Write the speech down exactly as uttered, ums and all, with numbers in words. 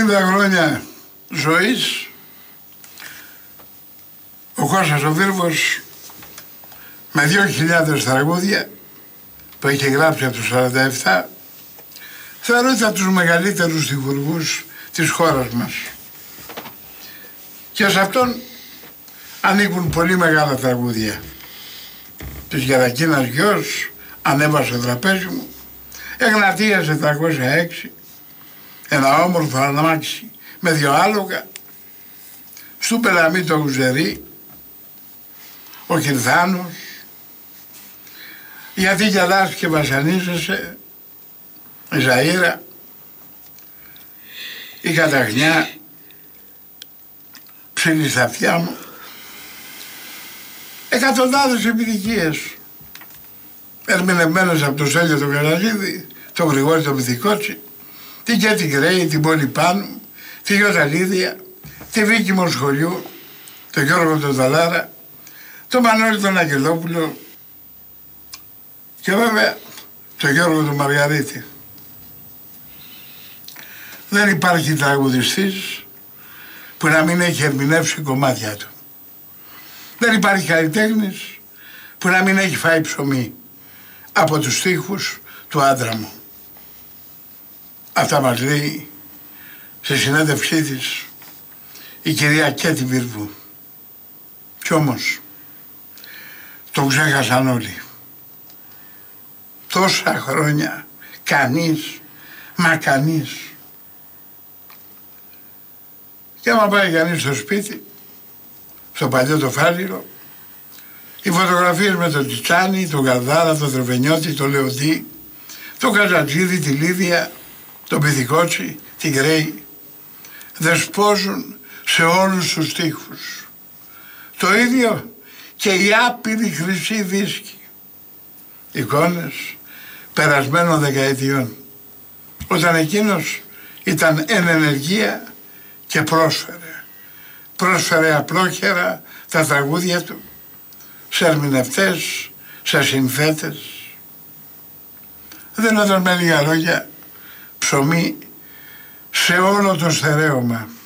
εβδομήντα χρόνια ζωής ο Κώστας ο Βίρβος με δύο χιλιάδες τραγούδια που έχει γράψει από το σαράντα επτά θεωρώ ότι από τους μεγαλύτερους στιχουργούς της χώρας μας. Και σε αυτόν ανήκουν πολύ μεγάλα τραγούδια. Της Γερακίνας γιος, ανέβασε το τραπέζι μου, Εγνατίας τετρακόσια έξι, ένα όμορφο αμάξι με δυο άλογα, στου Πελαμή το Γουζερί, ο Κυρθάνος, γιατί γελάς και βασανίζεσαι, η Ζαΐρα, η Καταχνιά, ψήλει στα αυτιά μου, εκατοντάδες επιτυχίες ερμηνευμένες από το Στέλιο τον Καραζίδη, τον Γρηγόρη τον Μυθικότσι, την Κέτη Γκρέη, την Πόλη Πάνου, τη Γιώτα Λίδια, τη Βίκη Μοσχολιού, τον Γιώργο τον Δαλάρα, τον Μανώλη τον Αγγελόπουλο και βέβαια τον Γιώργο τον Μαργαρίτη. Δεν υπάρχει τραγουδιστής που να μην έχει ερμηνεύσει κομμάτια του. Δεν υπάρχει καλλιτέχνης που να μην έχει φάει ψωμί από τους στίχους του άντρα μου. Αυτά μας λέει σε συνέντευξή της η κυρία Κέτη Βίρβου. Κι όμως το ξέχασαν όλοι. Τόσα χρόνια κανείς, μα κανείς. Και άμα πάει κανείς στο σπίτι, στο παλιό το Φάληρο, οι φωτογραφίες με τον Τσιτσάνι, τον Γαλδάρα, τον Τρεβενιώτη, τον Λεοντή, τον Καζατζίδη, τη Λίδια, τον Πυθικότσι, την Γκρέη, δεσπόζουν σε όλους τους στίχους. Το ίδιο και οι άπειροι χρυσοί δίσκοι. Εικόνες περασμένων δεκαετιών. Όταν εκείνος ήταν εν ενεργεία και πρόσφερε. Πρόσφερε απλόχερα τα τραγούδια του σε ερμηνευτές, σε συνθέτες. Δεν ήταν με λίγα λόγια ψωμί σε όλο το στερέωμα.